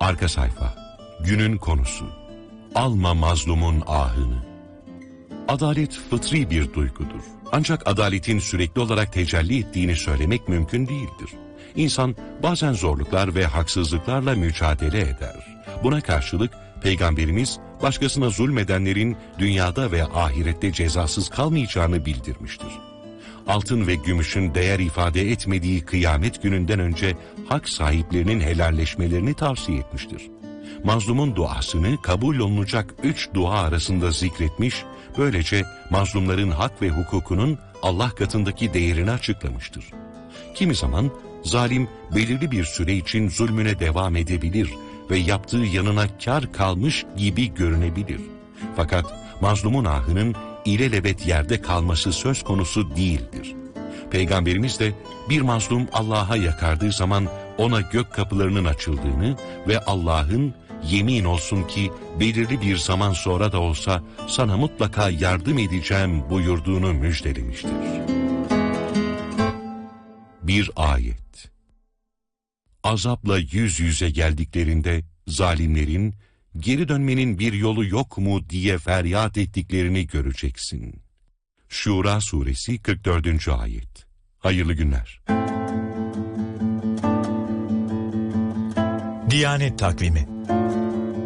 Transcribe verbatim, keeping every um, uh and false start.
Arka sayfa. Günün konusu. Alma mazlumun ahını. Adalet fıtri bir duygudur. Ancak adaletin sürekli olarak tecelli ettiğini söylemek mümkün değildir. İnsan bazen zorluklar ve haksızlıklarla mücadele eder. Buna karşılık Peygamberimiz başkasına zulmedenlerin dünyada ve ahirette cezasız kalmayacağını bildirmiştir. Altın ve gümüşün değer ifade etmediği kıyamet gününden önce hak sahiplerinin helalleşmelerini tavsiye etmiştir. Mazlumun duasını kabul olunacak üç dua arasında zikretmiş, böylece mazlumların hak ve hukukunun Allah katındaki değerini açıklamıştır. Kimi zaman zalim belirli bir süre için zulmüne devam edebilir ve yaptığı yanına kar kalmış gibi görünebilir. Fakat mazlumun ahının ilelebet yerde kalması söz konusu değildir. Peygamberimiz de bir mazlum Allah'a yakardığı zaman ona gök kapılarının açıldığını ve Allah'ın yemin olsun ki belirli bir zaman sonra da olsa sana mutlaka yardım edeceğim buyurduğunu müjdelemiştir. Bir ayet. Azapla yüz yüze geldiklerinde zalimlerin geri dönmenin bir yolu yok mu diye feryat ettiklerini göreceksin. Şura suresi kırk dördüncü ayet. Hayırlı günler. Diyanet Takvimi.